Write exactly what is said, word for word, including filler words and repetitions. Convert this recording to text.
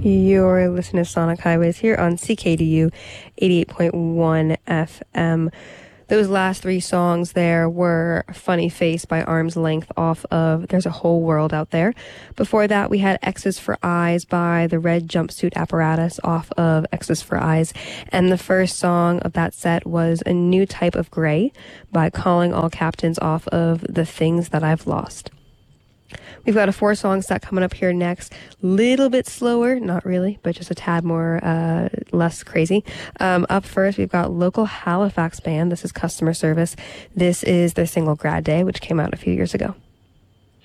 You're listening to Sonic Highways here on C K D U eighty-eight point one F M. Those last three songs there were Funny Face by Arm's Length off of There's a Whole World Out There. Before that, we had X's for Eyes by the Red Jumpsuit Apparatus off of X's for Eyes. And the first song of that set was A New Type of Gray by Calling All Captains off of The Things That I've Lost. We've got a four song set coming up here next. Little bit slower, not really, but just a tad more, uh, less crazy. Um, up first, we've got local Halifax band. This is Customer Service. This is their single Grad Day, which came out a few years ago.